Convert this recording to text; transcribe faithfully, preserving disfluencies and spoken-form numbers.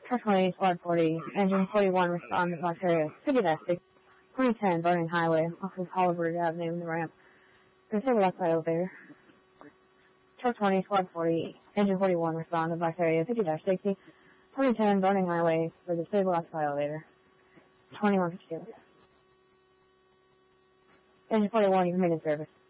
Truck twenty, Squad forty, Engine forty-one, respond to Ontario, City District, twenty ten, Burning Highway, off of Hollywood Avenue in the ramp. Disable left side elevator. Truck twenty, Squad forty, Engine forty-one, respond to Ontario, fifty sixty, twenty ten, Burning Highway, for the disable left side elevator. twenty-one fifty-two. Engine forty-one, you can make a service.